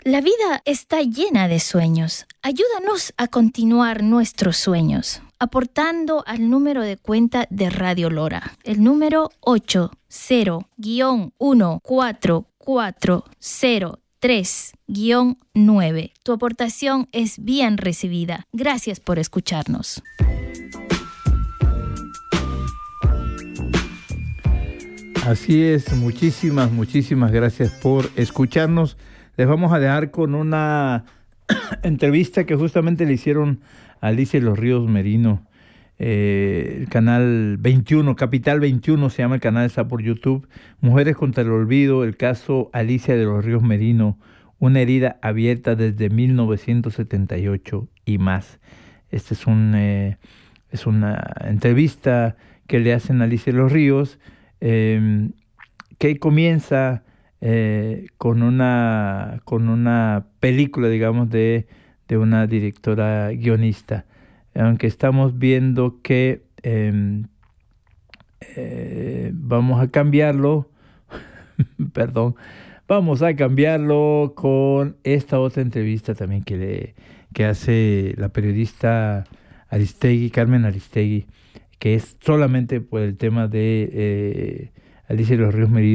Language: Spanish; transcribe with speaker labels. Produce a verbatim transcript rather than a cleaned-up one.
Speaker 1: La vida está llena de sueños. Ayúdanos a continuar nuestros sueños, aportando al número de cuenta de Radio Lora, el número ocho cero uno cuatro cuatro cero tres nueve. Tu aportación es bien recibida. Gracias por escucharnos.
Speaker 2: Así es, muchísimas, muchísimas gracias por escucharnos. Les vamos a dejar con una entrevista que justamente le hicieron a Alicia de los Ríos Merino. Eh, el canal veintiuno, Capital veintiuno se llama el canal, está por YouTube. Mujeres contra el olvido, el caso Alicia de los Ríos Merino, una herida abierta desde mil novecientos setenta y ocho y más. Esta es, un, eh, es una entrevista que le hacen a Alicia de los Ríos, eh, que comienza eh, con, una, con una película, digamos, de, de una directora guionista. Aunque estamos viendo que eh, eh, vamos a cambiarlo, perdón, vamos a cambiarlo con esta otra entrevista también que, le, que hace la periodista Aristegui, Carmen Aristegui, que es solamente por el tema de eh, Alicia de los Ríos Merino.